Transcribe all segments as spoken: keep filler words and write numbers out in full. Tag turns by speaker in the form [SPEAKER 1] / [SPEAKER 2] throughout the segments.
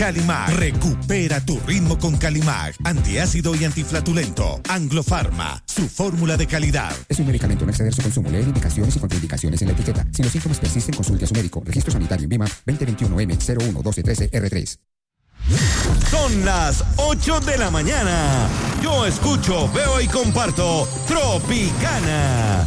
[SPEAKER 1] Calimag. Recupera tu ritmo con Calimag. Antiácido y antiflatulento. Anglofarma. Su fórmula de calidad.
[SPEAKER 2] Es un medicamento, no exceder su consumo. Leer indicaciones y contraindicaciones en la etiqueta. Si los síntomas persisten, consulte a su médico. Registro sanitario en Vima veinte veintiuno M cero uno uno dos uno tres R tres.
[SPEAKER 1] Son las ocho de la mañana. Yo escucho, veo y comparto Tropicana.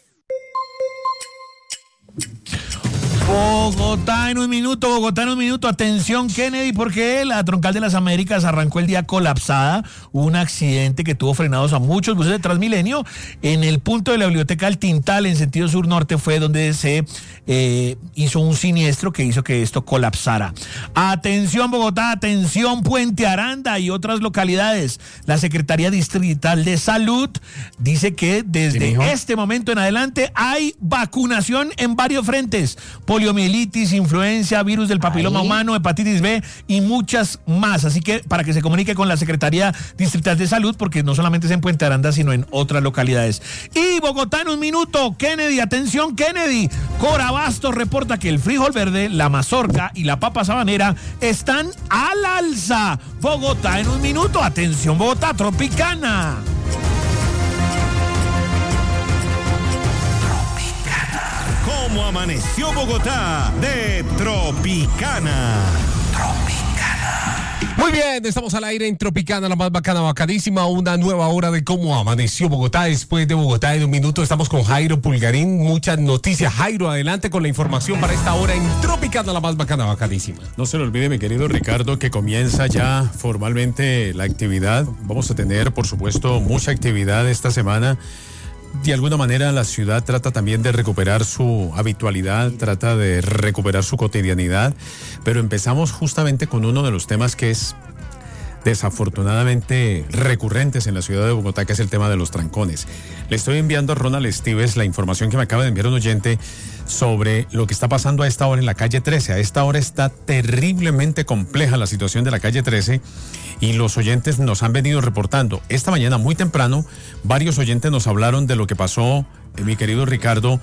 [SPEAKER 3] Bogotá en un minuto, Bogotá en un minuto. Atención, Kennedy, porque la Troncal de las Américas arrancó el día colapsada. Hubo un accidente que tuvo frenados a muchos buses de Transmilenio. En el punto de la biblioteca El Tintal, en sentido sur-norte, fue donde se eh, hizo un siniestro que hizo que esto colapsara. Atención, Bogotá, atención, Puente Aranda y otras localidades. La Secretaría Distrital de Salud dice que desde ¿Sí, este momento en adelante hay vacunación en varios frentes. Poliomielitis, influenza, virus del papiloma Ahí. humano, hepatitis B y muchas más. Así que para que se comunique con la Secretaría Distrital de Salud, porque no solamente es en Puente Aranda, sino en otras localidades. Y Bogotá en un minuto, Kennedy, atención Kennedy. Corabastos reporta que el frijol verde, la mazorca y la papa sabanera están al alza. Bogotá en un minuto, atención Bogotá, Tropicana.
[SPEAKER 1] ¿Cómo amaneció Bogotá? De Tropicana.
[SPEAKER 4] Tropicana. Muy bien, estamos al aire en Tropicana, la más bacana, bacadísima. Una nueva hora de cómo amaneció Bogotá. Después de Bogotá en un minuto estamos con Jairo Pulgarín. Muchas noticias. Jairo, adelante con la información para esta hora en Tropicana, la más bacana, bacadísima.
[SPEAKER 5] No se le olvide, mi querido Ricardo, que comienza ya formalmente la actividad. Vamos a tener, por supuesto, mucha actividad esta semana. De alguna manera la ciudad trata también de recuperar su habitualidad, trata de recuperar su cotidianidad, pero empezamos justamente con uno de los temas que es desafortunadamente recurrentes en la ciudad de Bogotá, que es el tema de los trancones. Le estoy enviando a Ronald Estives la información que me acaba de enviar un oyente sobre lo que está pasando a esta hora en la calle trece. A esta hora está terriblemente compleja la situación de la calle trece y los oyentes nos han venido reportando. Esta mañana muy temprano, varios oyentes nos hablaron de lo que pasó, eh, mi querido Ricardo,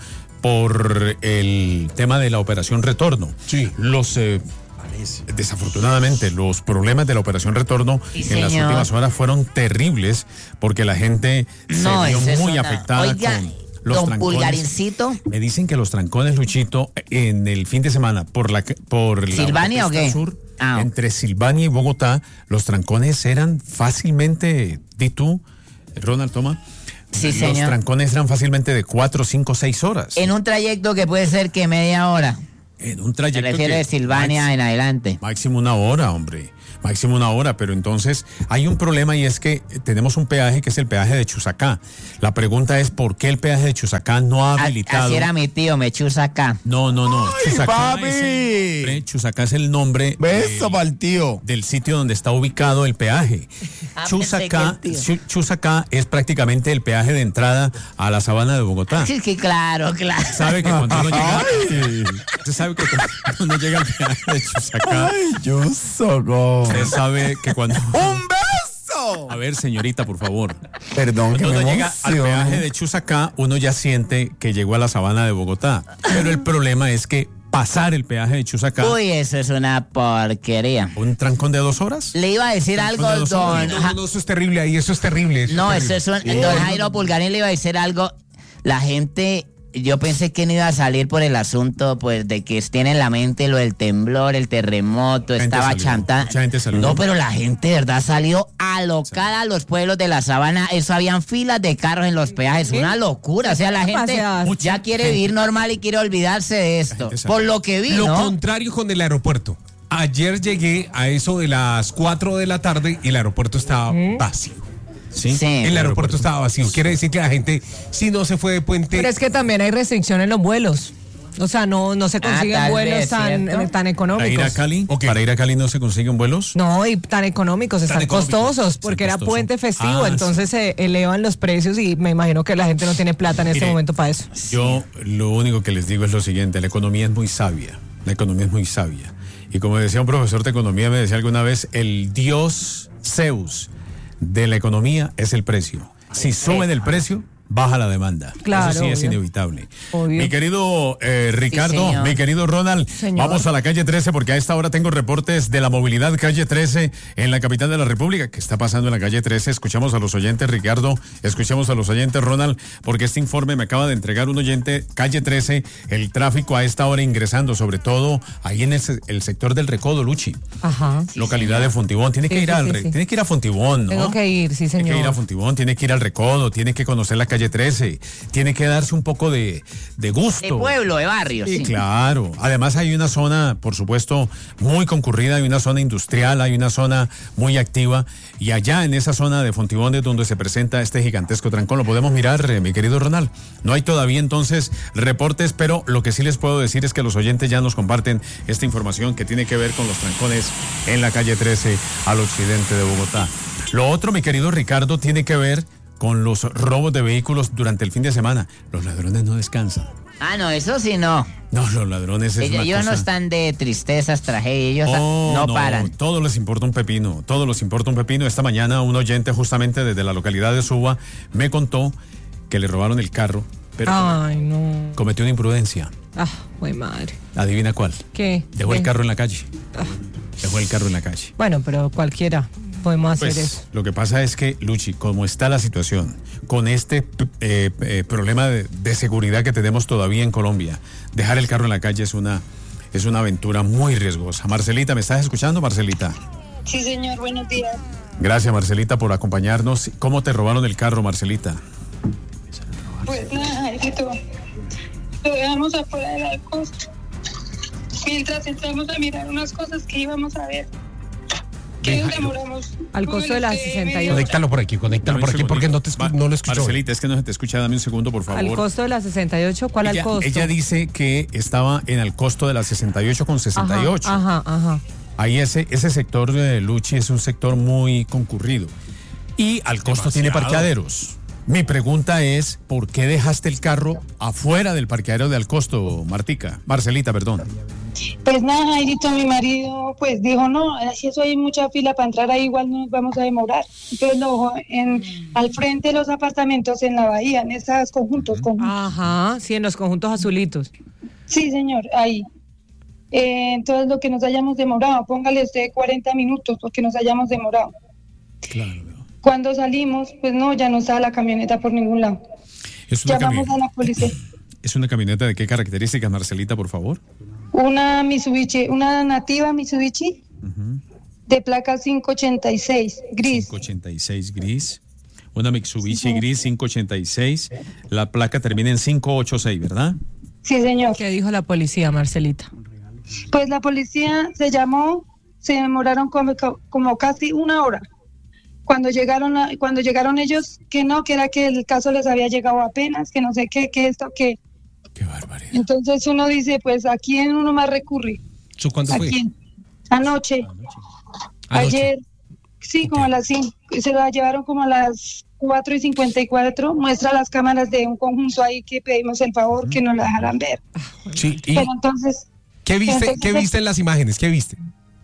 [SPEAKER 5] por el tema de la operación Retorno.
[SPEAKER 4] Sí.
[SPEAKER 5] Los... Eh, Desafortunadamente, los problemas de la operación Retorno sí, en las últimas horas fueron terribles porque la gente
[SPEAKER 6] no,
[SPEAKER 5] se vio muy
[SPEAKER 6] una...
[SPEAKER 5] afectada.
[SPEAKER 6] Oiga,
[SPEAKER 5] con los
[SPEAKER 6] don
[SPEAKER 5] trancones.
[SPEAKER 6] Pulgarincito.
[SPEAKER 5] Me dicen que los trancones, Luchito, en el fin de semana por la por
[SPEAKER 6] ¿Silvania
[SPEAKER 5] la
[SPEAKER 6] o qué?
[SPEAKER 5] Sur,
[SPEAKER 6] ah.
[SPEAKER 5] entre Silvania y Bogotá, los trancones eran fácilmente, di tú, Ronald, toma.
[SPEAKER 6] Sí,
[SPEAKER 5] los
[SPEAKER 6] señor.
[SPEAKER 5] trancones eran fácilmente de cuatro, cinco, seis horas.
[SPEAKER 6] En un trayecto que puede ser que media hora.
[SPEAKER 5] En un trayecto.
[SPEAKER 6] Se refiere de Silvania máximo, en adelante.
[SPEAKER 5] Máximo una hora, hombre. Máximo una hora, pero entonces hay un problema y es que tenemos un peaje que es el peaje de Chusacá. La pregunta es ¿por qué el peaje de Chusacá no ha habilitado?
[SPEAKER 6] Así era mi tío, me Chusacá.
[SPEAKER 5] No, no, no.
[SPEAKER 7] ¡Ay,
[SPEAKER 5] Chusacá
[SPEAKER 7] papi!
[SPEAKER 5] es el nombre, Chusacá es el nombre
[SPEAKER 7] Beso para el tío.
[SPEAKER 5] Del sitio donde está ubicado el peaje.
[SPEAKER 6] Ah,
[SPEAKER 5] Chusacá, Chusacá es prácticamente el peaje de entrada a la sabana de Bogotá.
[SPEAKER 6] Sí, sí, claro, claro.
[SPEAKER 5] ¿Sabe que cuando uno llega, usted sabe que cuando uno llega al peaje de Chusacá?
[SPEAKER 7] Ay, yo soco.
[SPEAKER 5] Usted sabe que cuando...
[SPEAKER 7] ¡Un beso!
[SPEAKER 5] A ver, señorita, por favor.
[SPEAKER 7] Perdón,
[SPEAKER 5] cuando
[SPEAKER 7] que
[SPEAKER 5] uno
[SPEAKER 7] me
[SPEAKER 5] llega al peaje de Chusacá, uno ya siente que llegó a la sabana de Bogotá. Pero el problema es que pasar el peaje de Chusacá...
[SPEAKER 6] Uy, eso es una porquería.
[SPEAKER 5] ¿Un trancón de dos horas?
[SPEAKER 6] Le iba a decir algo, don...
[SPEAKER 4] No, no, no, eso es terrible ahí, eso es terrible. Eso
[SPEAKER 6] no,
[SPEAKER 4] es terrible.
[SPEAKER 6] eso es un... Don Jairo Pulgarín le iba a decir algo. La gente... Yo pensé que no iba a salir por el asunto, pues, de que tiene en la mente lo del temblor, el terremoto, estaba chantando. No, pero la gente, de verdad, salió alocada a los pueblos de la sabana. Eso, habían filas de carros en los peajes. ¿Sí? Una locura. O sea, la gente ya quiere vivir normal y quiere olvidarse de esto. Por lo que vi,
[SPEAKER 4] Lo
[SPEAKER 6] ¿no?
[SPEAKER 4] contrario con el aeropuerto. Ayer llegué a eso de las cuatro de la tarde y el aeropuerto estaba ¿Mm? vacío. ¿Sí? Sí, el aeropuerto, aeropuerto estaba vacío. Quiere decir que la gente, si no se fue de puente.
[SPEAKER 8] Pero es que también hay restricciones en los vuelos. O sea, no, no se consiguen ah, vuelos vez, tan, tan económicos.
[SPEAKER 5] ¿Para ir a Cali? Okay. ¿Para ir a Cali no se consiguen vuelos?
[SPEAKER 8] No, y tan económicos, tan están económicos, costosos, porque era puente festivo, ah, entonces sí. se elevan los precios y me imagino que la gente no tiene plata en Mire, este momento para eso.
[SPEAKER 5] Yo lo único que les digo es lo siguiente, la economía es muy sabia, la economía es muy sabia. Y como decía un profesor de economía, me decía alguna vez, el dios Zeus de la economía es el precio. Si suben el precio, baja la demanda.
[SPEAKER 8] Claro,
[SPEAKER 5] eso sí es
[SPEAKER 8] obvio.
[SPEAKER 5] inevitable.
[SPEAKER 8] Obvio.
[SPEAKER 5] Mi querido eh, Ricardo,
[SPEAKER 6] señor.
[SPEAKER 5] mi querido Ronald,
[SPEAKER 8] Señor.
[SPEAKER 5] vamos a la calle trece porque a esta hora tengo reportes de la movilidad calle trece en la capital de la República. ¿Qué está pasando en la calle trece? Escuchamos a los oyentes, Ricardo, escuchamos a los oyentes, Ronald, porque este informe me acaba de entregar un oyente, calle trece, el tráfico a esta hora ingresando, sobre todo ahí en el, se- el sector del Recodo, Luchi,
[SPEAKER 8] Ajá.
[SPEAKER 5] localidad de Fontibón. Tiene que
[SPEAKER 8] Sí,
[SPEAKER 5] ir
[SPEAKER 8] sí,
[SPEAKER 5] al
[SPEAKER 8] sí,
[SPEAKER 5] re-
[SPEAKER 8] sí.
[SPEAKER 5] tiene que ir a Fontibón, ¿no?
[SPEAKER 8] Tengo que ir, sí,
[SPEAKER 5] Tiene que ir a
[SPEAKER 8] señor.
[SPEAKER 5] Fontibón, tiene que ir al Recodo, tiene que conocer la calle trece, tiene que darse un poco de, de gusto.
[SPEAKER 6] De pueblo, de barrio,
[SPEAKER 5] Sí,
[SPEAKER 6] sí.
[SPEAKER 5] claro. Además hay una zona, por supuesto, muy concurrida, hay una zona industrial, hay una zona muy activa y allá en esa zona de Fontibón es donde se presenta este gigantesco trancón. Lo podemos mirar, eh, mi querido Ronald. No hay todavía entonces reportes, pero lo que sí les puedo decir es que los oyentes ya nos comparten esta información que tiene que ver con los trancones en la calle trece al occidente de Bogotá. Lo otro, mi querido Ricardo, tiene que ver con los robos de vehículos durante el fin de semana. Los ladrones no descansan.
[SPEAKER 6] Ah, no, eso sí no.
[SPEAKER 5] No, los ladrones es
[SPEAKER 6] Ellos,
[SPEAKER 5] una
[SPEAKER 6] ellos no
[SPEAKER 5] cosa-
[SPEAKER 6] están de tristezas, tragedias, ellos
[SPEAKER 5] Oh,
[SPEAKER 6] no, paran.
[SPEAKER 5] Todos les importa un pepino, todos les importa un pepino. Esta mañana un oyente justamente desde la localidad de Suba me contó que le robaron el carro, pero
[SPEAKER 8] Ay, no.
[SPEAKER 5] cometió una imprudencia.
[SPEAKER 8] Ah, güey, madre.
[SPEAKER 5] Adivina cuál.
[SPEAKER 8] ¿Qué?
[SPEAKER 5] Dejó el
[SPEAKER 8] ¿Qué?
[SPEAKER 5] carro en la calle. Dejó el carro en la calle.
[SPEAKER 8] Bueno, pero cualquiera podemos hacer
[SPEAKER 5] Pues
[SPEAKER 8] eso.
[SPEAKER 5] lo que pasa es que, Luchi, como está la situación, con este p- eh, eh, problema de, de seguridad que tenemos todavía en Colombia, dejar el carro en la calle es una, es una aventura muy riesgosa. Marcelita, ¿me estás escuchando, Marcelita?
[SPEAKER 9] Sí, señor, buenos días.
[SPEAKER 5] Gracias, Marcelita, por acompañarnos. ¿Cómo te robaron el carro, Marcelita?
[SPEAKER 9] Pues nada, Jairito, lo dejamos afuera de la costa. Mientras entramos a mirar unas cosas que íbamos a ver. Que nos demoramos.
[SPEAKER 8] Al costo de la
[SPEAKER 9] este,
[SPEAKER 8] sesenta y
[SPEAKER 9] media
[SPEAKER 8] ocho.
[SPEAKER 9] hora.
[SPEAKER 4] Conéctalo por aquí, conéctalo
[SPEAKER 5] Dame
[SPEAKER 4] por
[SPEAKER 5] un
[SPEAKER 4] aquí porque no, te
[SPEAKER 5] segundito.
[SPEAKER 4] escu-
[SPEAKER 5] Ma-
[SPEAKER 4] no lo escucho.
[SPEAKER 5] Marcelita, es que no se te escucha, dame un segundo, por favor.
[SPEAKER 8] Al costo de la sesenta y ocho, ¿cuál
[SPEAKER 5] ella,
[SPEAKER 8] al costo?
[SPEAKER 5] ella dice que estaba en el costo de la sesenta y ocho con sesenta y ocho.
[SPEAKER 8] Ajá, ajá, ajá.
[SPEAKER 5] Ahí ese, ese sector de Luchi es un sector muy concurrido. Y al costo tiene parqueaderos. Mi pregunta es, ¿por qué dejaste el carro afuera del parqueadero de Alcosto, Martica? Marcelita, perdón.
[SPEAKER 9] Pues nada, Jairito, mi marido pues dijo, no, si eso hay mucha fila para entrar ahí, igual no nos vamos a demorar. Entonces lo dejó en, al frente de los apartamentos en la bahía, en esos conjuntos. conjuntos.
[SPEAKER 8] Ajá, sí, en los conjuntos azulitos.
[SPEAKER 9] Sí, señor, ahí. Eh, entonces lo que nos hayamos demorado, póngale usted cuarenta minutos porque nos hayamos demorado.
[SPEAKER 5] Claro.
[SPEAKER 9] Cuando salimos, pues no, ya no estaba la camioneta por ningún lado.
[SPEAKER 5] Es una,
[SPEAKER 9] Llamamos a
[SPEAKER 5] camioneta,
[SPEAKER 9] la policía.
[SPEAKER 5] ¿Es una camioneta de qué características, Marcelita, por favor?
[SPEAKER 9] Una Mitsubishi, una nativa Mitsubishi de placa quinientos ochenta y seis, gris.
[SPEAKER 5] quinientos ochenta y seis gris. Una Mitsubishi
[SPEAKER 9] Sí, señor.
[SPEAKER 5] gris quinientos ochenta y seis. La placa termina en quinientos ochenta y seis, ¿verdad?
[SPEAKER 9] Sí, señor.
[SPEAKER 8] ¿Qué dijo la policía, Marcelita?
[SPEAKER 9] Pues la policía se llamó, se demoraron como, como casi una hora. Cuando llegaron, a- cuando llegaron ellos, que no, que era que el caso les había llegado apenas, que no sé qué, que esto, que...
[SPEAKER 5] Qué barbaridad.
[SPEAKER 9] Entonces uno dice, pues, ¿a quién uno más recurre?
[SPEAKER 4] ¿Eso cuándo
[SPEAKER 9] ¿A
[SPEAKER 4] fue?
[SPEAKER 9] quién? Anoche.
[SPEAKER 4] Anoche.
[SPEAKER 9] Ayer, sí, como a las cinco, se la llevaron como a las cuatro y cincuenta y cuatro, muestra las cámaras de un conjunto ahí que pedimos el favor que nos la dejaran ver.
[SPEAKER 4] Sí, ¿y
[SPEAKER 9] Pero entonces,
[SPEAKER 4] qué viste,
[SPEAKER 9] entonces-
[SPEAKER 4] qué viste en las imágenes? ¿Qué viste?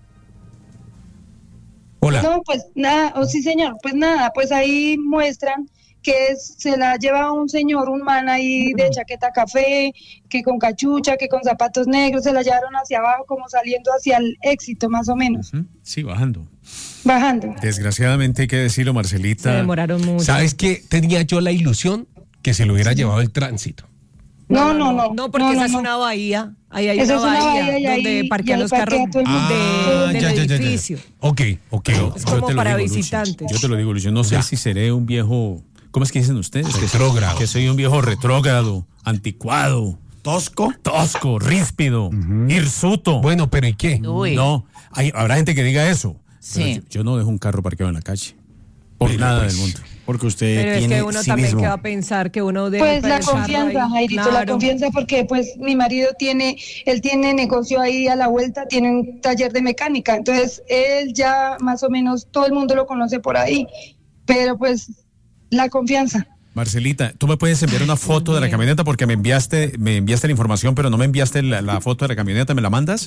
[SPEAKER 4] Hola.
[SPEAKER 9] no, pues nada, oh, sí señor, pues nada, pues ahí muestran que es- se la lleva un señor, un man ahí de chaqueta café, que con cachucha, que con zapatos negros, se la llevaron hacia abajo como saliendo hacia el éxito más o menos,
[SPEAKER 5] Ujú. Sí, bajando.
[SPEAKER 9] bajando.
[SPEAKER 5] Desgraciadamente hay que decirlo,
[SPEAKER 8] Se
[SPEAKER 5] Marcelita.
[SPEAKER 8] demoraron mucho.
[SPEAKER 4] ¿Sabes qué? Tenía yo la ilusión que se lo hubiera llevado el tránsito.
[SPEAKER 9] No, no, no.
[SPEAKER 8] No, porque
[SPEAKER 9] no,
[SPEAKER 8] esa
[SPEAKER 9] no,
[SPEAKER 8] es
[SPEAKER 9] no.
[SPEAKER 8] una bahía. Ahí hay
[SPEAKER 9] Esa
[SPEAKER 8] una
[SPEAKER 9] es una
[SPEAKER 8] bahía,
[SPEAKER 9] bahía y ahí-
[SPEAKER 8] donde
[SPEAKER 9] y
[SPEAKER 8] parquean
[SPEAKER 9] ahí
[SPEAKER 8] los carros
[SPEAKER 9] parquea todo el mundo.
[SPEAKER 8] de-
[SPEAKER 9] Ah,
[SPEAKER 8] del edificio.
[SPEAKER 4] Ok, ok.
[SPEAKER 8] Es como
[SPEAKER 5] Yo te lo
[SPEAKER 8] para
[SPEAKER 5] digo, Luchi.
[SPEAKER 8] visitantes.
[SPEAKER 5] Yo te lo digo, Luchi. Yo no sé
[SPEAKER 4] Ya.
[SPEAKER 5] si seré un viejo. ¿Cómo es que dicen ustedes? Que soy-
[SPEAKER 4] Retrógrado.
[SPEAKER 5] Que soy un viejo retrógrado, anticuado,
[SPEAKER 7] Tosco.
[SPEAKER 5] tosco, ríspido, hirsuto.
[SPEAKER 4] Bueno, pero ¿y qué?
[SPEAKER 6] Uy.
[SPEAKER 5] No, hay, habrá gente que diga eso. Pero
[SPEAKER 6] Sí.
[SPEAKER 5] Yo, yo no dejo un carro parqueado en la calle. Por
[SPEAKER 4] Pero,
[SPEAKER 5] nada
[SPEAKER 4] pues,
[SPEAKER 5] del mundo.
[SPEAKER 7] Porque usted
[SPEAKER 8] Pero es
[SPEAKER 7] tiene
[SPEAKER 8] que uno también
[SPEAKER 7] civismo.
[SPEAKER 8] que va a pensar que uno debe
[SPEAKER 9] Pues la
[SPEAKER 8] pensar
[SPEAKER 9] confianza,
[SPEAKER 8] ahí.
[SPEAKER 9] Jairito, la
[SPEAKER 8] Claro.
[SPEAKER 9] confianza porque pues mi marido tiene, él tiene negocio ahí a la vuelta, tiene un taller de mecánica, entonces él ya más o menos todo el mundo lo conoce por ahí, pero pues la confianza.
[SPEAKER 5] Marcelita, ¿tú me puedes enviar una foto de la camioneta? Porque me enviaste, me enviaste la información, pero no me enviaste la, la foto de la camioneta. ¿Me la mandas?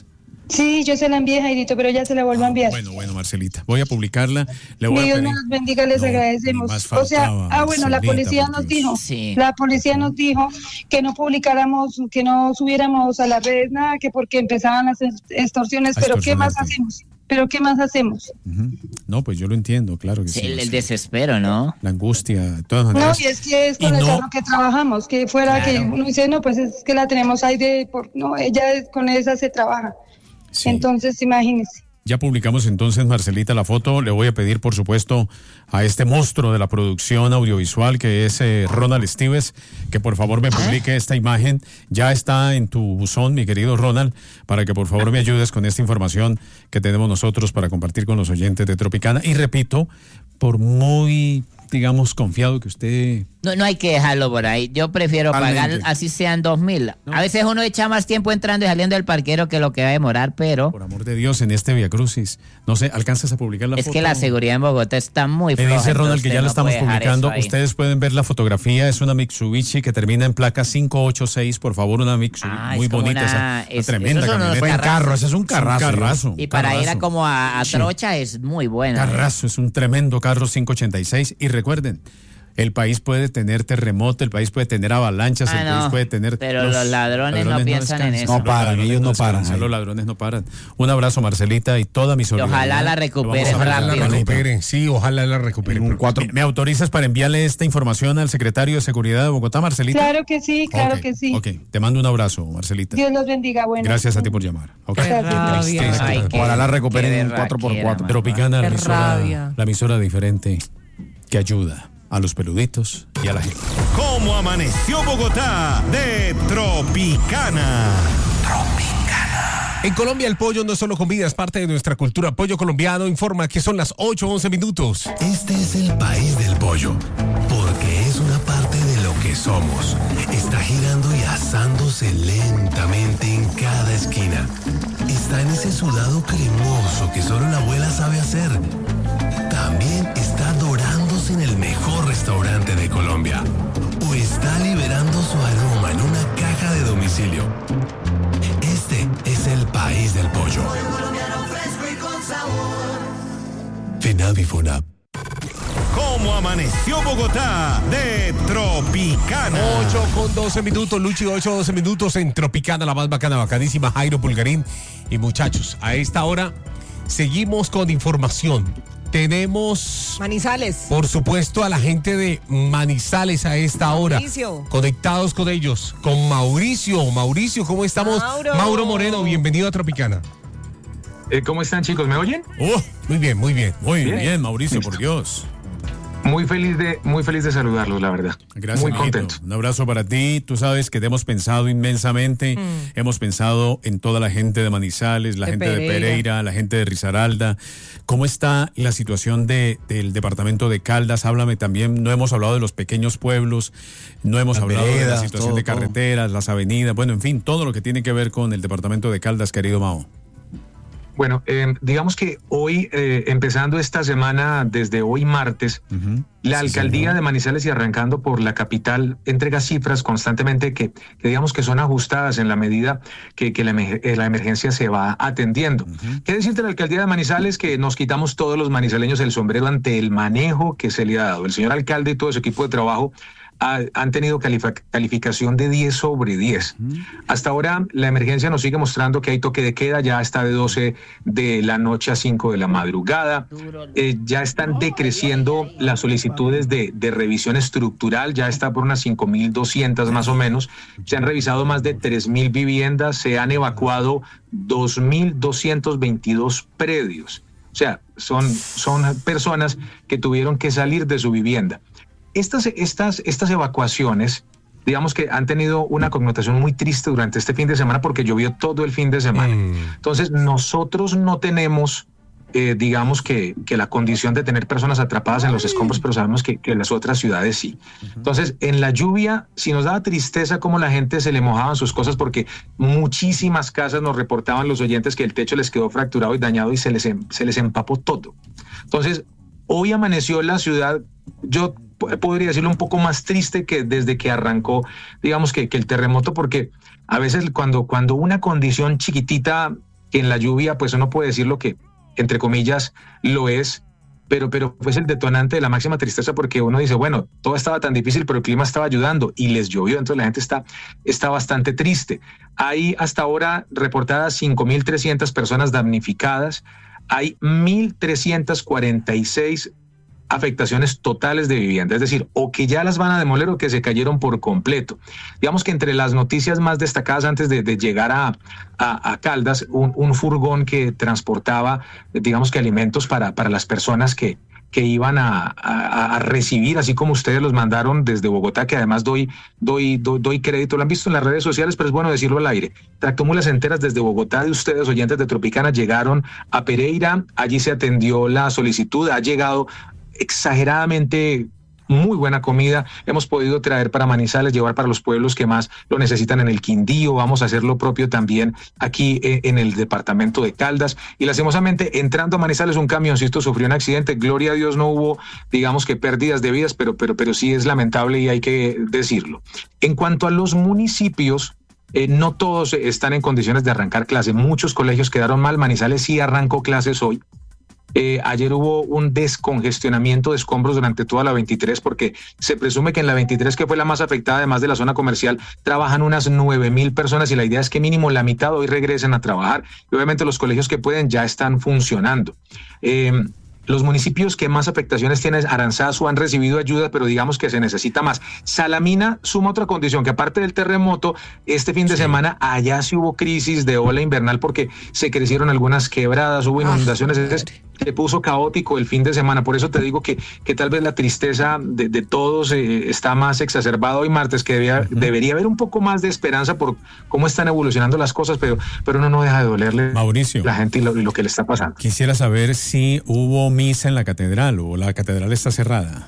[SPEAKER 9] Sí, yo se la envié, Jairito, pero ya se la vuelvo a enviar.
[SPEAKER 5] Bueno, bueno, Marcelita, voy a publicarla. Le voy
[SPEAKER 9] Dios
[SPEAKER 5] a pedir...
[SPEAKER 9] nos bendiga, les
[SPEAKER 5] No,
[SPEAKER 9] agradecemos.
[SPEAKER 5] más
[SPEAKER 9] O sea,
[SPEAKER 5] faltaba,
[SPEAKER 9] ah, bueno, la
[SPEAKER 5] Marcelita,
[SPEAKER 9] policía
[SPEAKER 5] por
[SPEAKER 9] nos
[SPEAKER 5] Dios.
[SPEAKER 9] dijo,
[SPEAKER 6] Sí.
[SPEAKER 9] la policía nos dijo que no publicáramos, que no subiéramos a las redes nada, que porque empezaban las extorsiones,
[SPEAKER 5] A
[SPEAKER 9] pero ¿qué más
[SPEAKER 5] extorsionarte.
[SPEAKER 9] hacemos? ¿Pero qué más hacemos?
[SPEAKER 5] Ujú. No, pues yo lo entiendo, claro que sí.
[SPEAKER 6] Sí, el, el
[SPEAKER 5] sí.
[SPEAKER 6] desespero, ¿no?
[SPEAKER 5] La angustia, de todas
[SPEAKER 9] No,
[SPEAKER 5] maneras.
[SPEAKER 9] y es que es
[SPEAKER 5] Y
[SPEAKER 9] con el
[SPEAKER 5] no-
[SPEAKER 9] carro que trabajamos, que fuera
[SPEAKER 6] Claro.
[SPEAKER 9] que uno dice, no, pues es que la tenemos ahí de, por, no, ella es- con esa se trabaja.
[SPEAKER 5] Sí.
[SPEAKER 9] Entonces, imagínese.
[SPEAKER 5] Ya publicamos entonces, Marcelita, la foto. Le voy a pedir, por supuesto, a este monstruo de la producción audiovisual que es eh, Ronald Estives, que por favor me publique esta imagen. Ya está en tu buzón, mi querido Ronald, para que por favor me ayudes con esta información que tenemos nosotros para compartir con los oyentes de Tropicana. Y repito, por muy, digamos, confiado que usted...
[SPEAKER 6] No, no hay que dejarlo por ahí. Yo prefiero
[SPEAKER 5] Totalmente.
[SPEAKER 6] pagar así sean dos mil. A veces uno echa más tiempo entrando y saliendo del parquero que lo que va a demorar, pero
[SPEAKER 5] Por amor de Dios, en este Via Crucis. No sé, ¿alcanzas a publicar la
[SPEAKER 6] es
[SPEAKER 5] foto?
[SPEAKER 6] que la seguridad en Bogotá está muy
[SPEAKER 5] Me
[SPEAKER 6] floja.
[SPEAKER 5] dice Ronald que
[SPEAKER 6] entonces
[SPEAKER 5] ya la
[SPEAKER 6] no
[SPEAKER 5] estamos
[SPEAKER 6] puede dejar
[SPEAKER 5] publicando.
[SPEAKER 6] eso ahí.
[SPEAKER 5] Ustedes pueden ver la fotografía. Es una Mitsubishi que termina en placa cinco ocho seis. Por favor, una Mitsubishi
[SPEAKER 6] Ah, es
[SPEAKER 5] muy
[SPEAKER 6] como
[SPEAKER 5] bonita.
[SPEAKER 6] una-
[SPEAKER 5] esa, una
[SPEAKER 6] es-
[SPEAKER 5] tremenda
[SPEAKER 6] esos son unos
[SPEAKER 5] camioneta.
[SPEAKER 6] Buen carro,
[SPEAKER 7] ese es un carrazo.
[SPEAKER 5] Un carrazo.
[SPEAKER 6] Y para ir a
[SPEAKER 5] carrazo.
[SPEAKER 6] como a, a
[SPEAKER 5] Sí.
[SPEAKER 6] Trocha es muy bueno.
[SPEAKER 5] Carrazo, es un tremendo carro cinco ochenta y seis. Y recuerden, el país puede tener terremoto, el país puede tener avalanchas,
[SPEAKER 6] Ah,
[SPEAKER 5] el
[SPEAKER 6] no,
[SPEAKER 5] país puede tener...
[SPEAKER 6] pero los ladrones no piensan en
[SPEAKER 5] descansan.
[SPEAKER 6] eso.
[SPEAKER 7] No
[SPEAKER 5] Los
[SPEAKER 7] paran,
[SPEAKER 5] ladrones
[SPEAKER 7] ellos no paran,
[SPEAKER 5] descansan,
[SPEAKER 7] ahí.
[SPEAKER 5] Los ladrones no paran. Un abrazo, Marcelita, y toda mi solidaridad.
[SPEAKER 6] ojalá la
[SPEAKER 5] Lo
[SPEAKER 6] recuperes
[SPEAKER 5] vamos a ver,
[SPEAKER 4] Ojalá la
[SPEAKER 6] rápido.
[SPEAKER 4] recupere, sí, ojalá la recupere.
[SPEAKER 7] En un cuatro.
[SPEAKER 5] ¿Me, me autorizas para enviarle esta información al secretario de Seguridad de Bogotá, Marcelita?
[SPEAKER 9] Claro que sí, claro
[SPEAKER 5] Ok,
[SPEAKER 9] que sí.
[SPEAKER 5] Ok, te mando un abrazo, Marcelita.
[SPEAKER 9] Dios los bendiga, bueno.
[SPEAKER 5] Gracias a ti por llamar. Ok.
[SPEAKER 8] Qué rabia.
[SPEAKER 4] tristeza.
[SPEAKER 6] Ay, qué-
[SPEAKER 7] Ojalá la recuperen
[SPEAKER 6] qué
[SPEAKER 7] en un cuatro por cuatro.
[SPEAKER 6] berraquera,
[SPEAKER 5] Tropicana, la
[SPEAKER 8] Qué
[SPEAKER 5] emisora,
[SPEAKER 8] rabia.
[SPEAKER 5] la emisora diferente que ayuda a los peluditos y a la gente.
[SPEAKER 1] ¿Cómo amaneció Bogotá? De Tropicana.
[SPEAKER 4] En Colombia el pollo no solo comida, es parte de nuestra cultura. Pollo Colombiano informa que son las ocho once minutos.
[SPEAKER 10] Este es el país del pollo, porque es una parte de lo que somos. Está girando y asándose lentamente en cada esquina. Está en ese sudado cremoso que solo la abuela sabe hacer. También está dorándose en el mejor restaurante de Colombia. O está liberando su aroma en una caja de domicilio. Este es el país del pollo. FENAVI FONAP.
[SPEAKER 1] ¿Cómo amaneció Bogotá? De Tropicana.
[SPEAKER 4] ocho con doce minutos, Luchi, ocho doce minutos en Tropicana, la más bacana, bacanísima, Jairo Pulgarín. Y muchachos, a esta hora seguimos con información. Tenemos,
[SPEAKER 8] Manizales.
[SPEAKER 4] por supuesto, a la gente de Manizales a esta hora.
[SPEAKER 8] Mauricio.
[SPEAKER 4] Conectados con ellos, con Mauricio. Mauricio, ¿cómo estamos?
[SPEAKER 8] Mauro.
[SPEAKER 4] Mauro Moreno, bienvenido a Tropicana.
[SPEAKER 11] Eh, ¿Cómo están, chicos? ¿Me oyen?
[SPEAKER 5] Oh,
[SPEAKER 4] Muy bien, muy bien.
[SPEAKER 5] muy bien,
[SPEAKER 11] Bien.
[SPEAKER 5] Mauricio,
[SPEAKER 11] Listo.
[SPEAKER 5] por Dios.
[SPEAKER 11] Muy feliz de, muy feliz de saludarlos, la verdad.
[SPEAKER 5] Gracias,
[SPEAKER 11] Muy
[SPEAKER 5] mijito.
[SPEAKER 11] contento.
[SPEAKER 5] Un abrazo para ti. Tú sabes que te hemos pensado inmensamente. Hemos pensado en toda la gente de Manizales, la
[SPEAKER 8] De
[SPEAKER 5] gente de
[SPEAKER 8] Pereira.
[SPEAKER 5] Pereira, la gente de Risaralda. ¿Cómo está la situación de, del departamento de Caldas? Háblame también. No hemos hablado de los pequeños pueblos, no hemos
[SPEAKER 7] Las
[SPEAKER 5] hablado de la
[SPEAKER 7] veredas,
[SPEAKER 5] situación
[SPEAKER 7] todo,
[SPEAKER 5] de
[SPEAKER 7] todo.
[SPEAKER 5] carreteras, las avenidas, bueno, en fin, todo lo que tiene que ver con el departamento de Caldas, querido Mao.
[SPEAKER 11] Bueno, eh, digamos que hoy, eh, empezando esta semana, desde hoy martes, la
[SPEAKER 5] Sí,
[SPEAKER 11] alcaldía
[SPEAKER 5] señor.
[SPEAKER 11] de Manizales y arrancando por la capital entrega cifras constantemente que, que digamos que son ajustadas en la medida que, que la, emer- eh, la emergencia se va atendiendo. ¿Qué decirte de la alcaldía de Manizales? Que nos quitamos todos los manizaleños el sombrero ante el manejo que se le ha dado. El señor alcalde y todo su equipo de trabajo ha- han tenido califa- calificación de diez sobre diez. Hasta ahora la emergencia nos sigue mostrando que hay toque de queda, ya está de doce de la noche a cinco de la madrugada. Eh, ya están decreciendo las solicitudes de, de revisión estructural, ya está por unas cinco mil doscientas más o menos. Se han revisado más de tres mil viviendas, se han evacuado dos mil doscientos veintidós predios. O sea, son, son personas que tuvieron que salir de su vivienda. Estas, estas, estas evacuaciones, digamos que han tenido una connotación muy triste durante este fin de semana porque llovió todo el fin de semana.
[SPEAKER 4] Mm.
[SPEAKER 11] Entonces, nosotros no tenemos, eh, digamos que, que la condición de tener personas atrapadas en los escombros, pero sabemos que, que las otras ciudades sí. Entonces, en la lluvia, sí nos daba tristeza cómo la gente se le mojaban sus cosas porque muchísimas casas nos reportaban los oyentes que el techo les quedó fracturado y dañado y se les, em- se les empapó todo. Entonces, hoy amaneció la ciudad, yo p- podría decirlo un poco más triste que desde que arrancó, digamos que, que el terremoto, porque a veces cuando, cuando una condición chiquitita que en la lluvia, pues uno puede decir lo que, entre comillas, lo es, pero, pero fue el detonante de la máxima tristeza, porque uno dice, bueno, todo estaba tan difícil, pero el clima estaba ayudando y les llovió, entonces la gente está, está bastante triste. Hay hasta ahora reportadas cinco mil trescientas personas damnificadas, hay mil trescientas cuarenta y seis afectaciones totales de vivienda, es decir, o que ya las van a demoler o que se cayeron por completo. Digamos que entre las noticias más destacadas antes de, de llegar a, a, a Caldas, un, un furgón que transportaba, digamos que alimentos para, para las personas que, que iban a, a, a recibir, así como ustedes los mandaron desde Bogotá, que además doy, doy, doy, doy crédito, lo han visto en las redes sociales, pero es bueno decirlo al aire. Tractomulas enteras desde Bogotá de ustedes, oyentes de Tropicana, llegaron a Pereira, allí se atendió la solicitud, ha llegado exageradamente muy buena comida, hemos podido traer para Manizales, llevar para los pueblos que más lo necesitan en el Quindío, vamos a hacer lo propio también aquí en el departamento de Caldas, y lastimosamente entrando a Manizales un camioncito sufrió un accidente, gloria a Dios no hubo, digamos que pérdidas de vidas, pero, pero, pero sí es lamentable y hay que decirlo. En cuanto a los municipios, Eh, no todos están en condiciones de arrancar clases, muchos colegios quedaron mal, Manizales sí arrancó clases hoy. Eh, ayer hubo un descongestionamiento de escombros durante toda la veintitrés, porque se presume que en la veintitrés, que fue la más afectada, además de la zona comercial, trabajan unas nueve mil personas y la idea es que mínimo la mitad hoy regresen a trabajar. Y obviamente los colegios que pueden ya están funcionando. Eh, Los municipios que más afectaciones tienen, Aranzazu, han recibido ayuda, pero digamos que se necesita más. Salamina suma otra condición, que aparte del terremoto, este fin de sí. semana allá sí hubo crisis de ola invernal porque se crecieron algunas quebradas, hubo inundaciones, ah, es, se puso caótico el fin de semana. Por eso te digo que, que tal vez la tristeza de, de todos eh, está más exacerbada hoy martes, que debía, uh-huh. debería haber un poco más de esperanza por cómo están evolucionando las cosas, pero, pero uno no deja de dolerle
[SPEAKER 5] Mauricio,
[SPEAKER 11] a la gente y lo, y lo que le está pasando.
[SPEAKER 5] Quisiera saber si hubo misa en la catedral o la catedral está cerrada.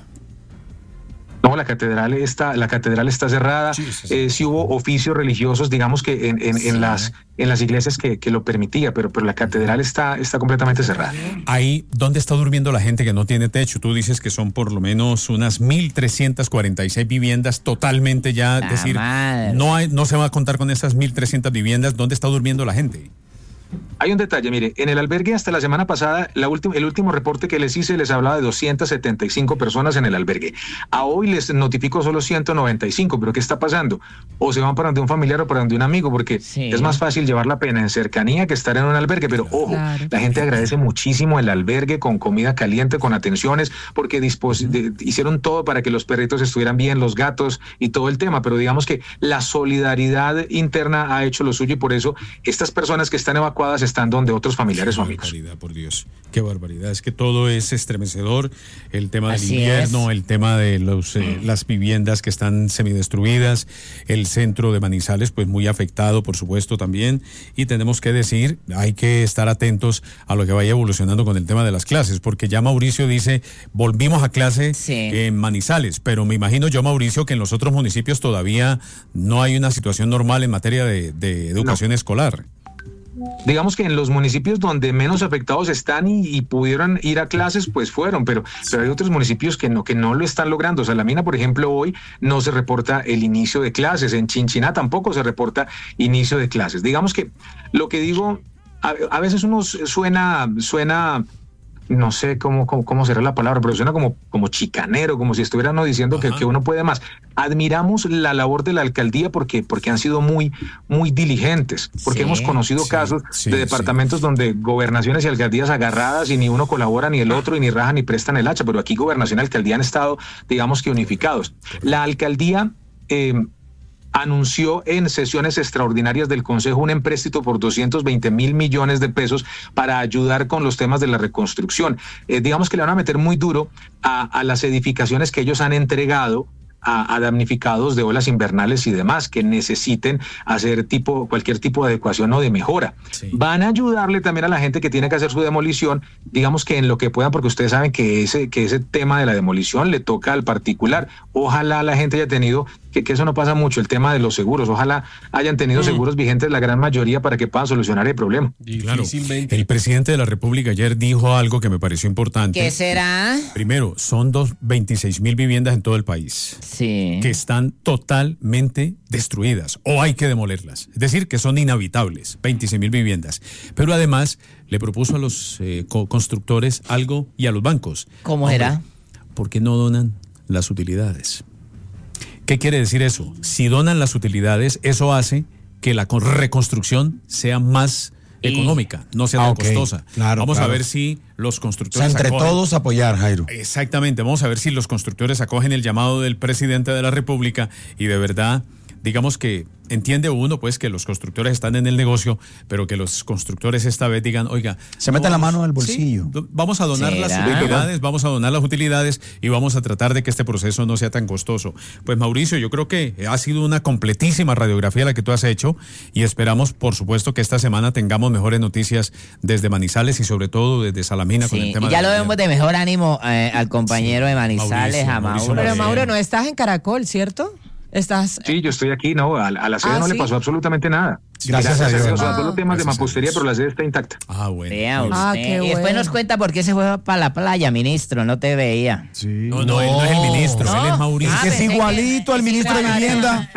[SPEAKER 11] No, la catedral está, la catedral está cerrada. Sí, sí, sí. Eh, sí hubo oficios religiosos, digamos que en, en, sí. en las en las iglesias que, que lo permitía, pero, pero la catedral está, está completamente cerrada.
[SPEAKER 5] Ahí, ¿dónde está durmiendo la gente que no tiene techo? Tú dices que son por lo menos unas mil trescientas cuarenta y seis viviendas totalmente ya, es decir, no hay, no se va a contar con esas mil trescientas viviendas. ¿Dónde está durmiendo la gente?
[SPEAKER 11] Hay un detalle, mire, en el albergue hasta la semana pasada, la última, el último reporte que les hice les hablaba de doscientas setenta y cinco personas en el albergue. A hoy les notifico solo ciento noventa y cinco, pero ¿qué está pasando? O se van para donde un familiar o para donde un amigo, porque sí. es más fácil llevar la pena en cercanía que estar en un albergue, pero ojo, claro. la gente agradece muchísimo el albergue con comida caliente, con atenciones, porque dispos- de, hicieron todo para que los perritos estuvieran bien, los gatos y todo el tema, pero digamos que la solidaridad interna ha hecho lo suyo y por eso estas personas que están evacuadas están donde otros familiares o amigos.
[SPEAKER 5] Qué barbaridad, por Dios, qué barbaridad. Es que todo es estremecedor, el tema del Así invierno, es. el tema de los, eh, las viviendas que están semidestruidas, el centro de Manizales pues muy afectado, por supuesto, también, y tenemos que decir, hay que estar atentos a lo que vaya evolucionando con el tema de las clases, porque ya Mauricio dice, volvimos a clase sí. en Manizales, pero me imagino yo, Mauricio, que en los otros municipios todavía no hay una situación normal en materia de, de educación no. escolar.
[SPEAKER 11] Digamos que en los municipios donde menos afectados están y, y pudieron ir a clases, pues fueron, pero, sí. pero hay otros municipios que no, que no lo están logrando. Salamina, por ejemplo, hoy no se reporta el inicio de clases, en Chinchiná tampoco se reporta inicio de clases. Digamos que lo que digo, a, a veces uno suena, suena no sé cómo, cómo, cómo será la palabra, pero suena como, como chicanero, como si estuvieran diciendo que, que uno puede más. Admiramos la labor de la alcaldía porque, porque han sido muy, muy diligentes, porque sí, hemos conocido sí, casos sí, de departamentos sí. donde gobernaciones y alcaldías agarradas y ni uno colabora ni el otro y ni rajan ni prestan el hacha, pero aquí gobernación y alcaldía han estado, digamos que unificados. La alcaldía eh, anunció en sesiones extraordinarias del Consejo un empréstito por doscientos veinte mil millones de pesos para ayudar con los temas de la reconstrucción. Eh, digamos que le van a meter muy duro a, a las edificaciones que ellos han entregado a, a damnificados de olas invernales y demás que necesiten hacer tipo cualquier tipo de adecuación o de mejora. Sí. Van a ayudarle también a la gente que tiene que hacer su demolición, digamos que en lo que puedan, porque ustedes saben que ese, que ese tema de la demolición le toca al particular. Ojalá la gente haya tenido que, que eso no pasa mucho, el tema de los seguros. Ojalá hayan tenido mm. seguros vigentes la gran mayoría para que puedan solucionar el problema.
[SPEAKER 5] Y claro, el presidente de la República ayer dijo algo que me pareció importante.
[SPEAKER 6] ¿Qué será?
[SPEAKER 5] Primero, son dos, veintiséis mil viviendas en todo el país.
[SPEAKER 6] Sí.
[SPEAKER 5] Que están totalmente destruidas o hay que demolerlas. Es decir, que son inhabitables, veintiséis mil viviendas. Pero además le propuso a los eh, co- constructores algo y a los bancos.
[SPEAKER 6] ¿Cómo era?
[SPEAKER 5] ¿Por qué no donan las utilidades? ¿Qué quiere decir eso? Si donan las utilidades, eso hace que la reconstrucción sea más y... económica, no sea tan ah, okay. costosa. Claro, vamos claro. a ver si los constructores...
[SPEAKER 7] O sea, entre acogen... todos apoyar, Jairo.
[SPEAKER 5] Exactamente, vamos a ver si los constructores acogen el llamado del presidente de la República y de verdad, digamos que entiende uno pues que los constructores están en el negocio, pero que los constructores esta vez digan, oiga,
[SPEAKER 7] se meten la mano en el bolsillo.
[SPEAKER 5] Sí, vamos a donar ¿Será? las utilidades, vamos a donar las utilidades y vamos a tratar de que este proceso no sea tan costoso. Pues Mauricio, yo creo que ha sido una completísima radiografía la que tú has hecho y esperamos, por supuesto, que esta semana tengamos mejores noticias desde Manizales y sobre todo desde Salamina
[SPEAKER 6] sí,
[SPEAKER 5] con el tema
[SPEAKER 6] y ya
[SPEAKER 5] de
[SPEAKER 6] lo vemos de mejor ánimo eh, al compañero sí. de Manizales, Mauricio, a Mauro.
[SPEAKER 8] Pero Mauro, no estás en Caracol, ¿cierto? ¿Estás?
[SPEAKER 11] Sí, yo estoy aquí, no, a, a la sede ah, no ¿sí? le pasó absolutamente nada.
[SPEAKER 5] Gracias, Gracias a Dios.
[SPEAKER 11] O sea,
[SPEAKER 5] ah,
[SPEAKER 11] solo temas de mampostería, pero la sede está intacta.
[SPEAKER 5] Ah, bueno.
[SPEAKER 6] Vea usted.
[SPEAKER 8] Ah, qué
[SPEAKER 6] y después
[SPEAKER 8] bueno.
[SPEAKER 6] nos cuenta por qué se fue para la playa, ministro, no te veía.
[SPEAKER 5] Sí. No, no, él no es el ministro, no. él es Mauricio.
[SPEAKER 7] Ah, que es igualito que, al ministro de Vivienda.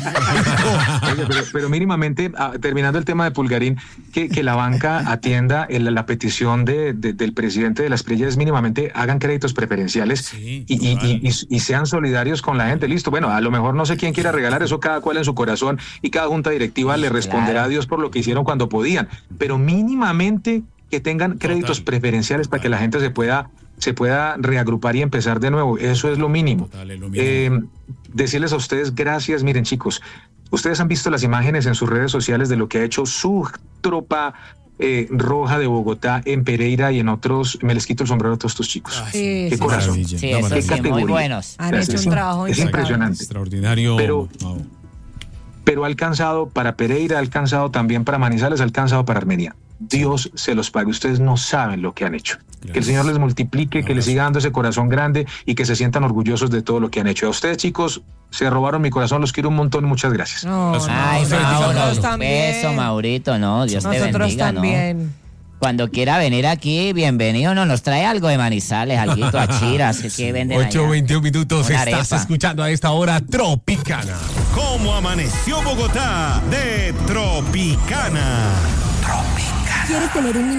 [SPEAKER 11] Oye, pero, pero mínimamente, ah, terminando el tema de Pulgarín, que, que la banca atienda el, la petición de, de, del presidente de las playas, mínimamente hagan créditos preferenciales sí, y, y, y, y, y sean solidarios con la gente. Listo, bueno, a lo mejor no sé quién quiera regalar eso, cada cual en su corazón y cada junta directiva le responderá claro. a Dios por lo que hicieron cuando podían, pero mínimamente que tengan créditos Total. preferenciales Total. para que la gente se pueda se pueda reagrupar y empezar de nuevo. Eso es lo mínimo. Total, es lo mínimo. Eh, decirles a ustedes gracias. Miren, chicos, ustedes han visto las imágenes en sus redes sociales de lo que ha hecho su tropa eh, roja de Bogotá en Pereira y en otros. Me les quito el sombrero a todos estos chicos.
[SPEAKER 8] Sí,
[SPEAKER 11] qué
[SPEAKER 8] sí,
[SPEAKER 11] corazón.
[SPEAKER 6] Sí, sí, eso
[SPEAKER 11] qué
[SPEAKER 6] sí,
[SPEAKER 11] categoría.
[SPEAKER 6] muy buenos.
[SPEAKER 8] Han hecho un trabajo
[SPEAKER 11] es impresionante.
[SPEAKER 5] Extraordinario.
[SPEAKER 11] Pero,
[SPEAKER 5] wow.
[SPEAKER 11] pero ha alcanzado para Pereira, ha alcanzado también para Manizales, ha alcanzado para Armenia. Dios se los pague. Ustedes no saben lo que han hecho. Gracias. Que el Señor les multiplique, Gracias. que les siga dando ese corazón grande y que se sientan orgullosos de todo lo que han hecho. A ustedes, chicos, se robaron mi corazón, los quiero un montón, muchas gracias.
[SPEAKER 8] No, no,
[SPEAKER 6] Ay,
[SPEAKER 8] no,
[SPEAKER 6] Mauro,
[SPEAKER 8] nosotros
[SPEAKER 6] un beso, Maurito, no, Dios
[SPEAKER 8] nosotros
[SPEAKER 6] te bendiga,
[SPEAKER 8] también.
[SPEAKER 6] ¿no? Cuando quiera venir aquí, bienvenido, no nos trae algo de Manizales, alguito a Chiras, que, que venden
[SPEAKER 4] ocho veintiún minutos,
[SPEAKER 6] Una
[SPEAKER 4] estás
[SPEAKER 6] arepa.
[SPEAKER 4] escuchando a esta hora Tropicana.
[SPEAKER 1] ¿Cómo amaneció Bogotá de Tropicana?
[SPEAKER 12] ¿Quieres tener un